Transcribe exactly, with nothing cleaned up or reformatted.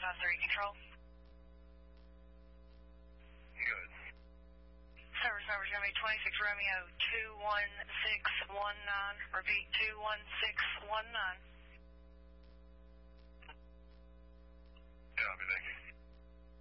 Delta three Control. Good. Service number is going to be twenty-six Romeo two one six one nine. Repeat, two one six one nine.